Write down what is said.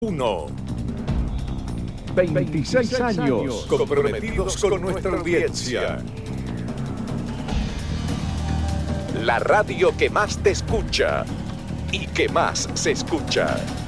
1. 26 años Comprometidos con nuestra audiencia. La radio que más te escucha y que más se escucha.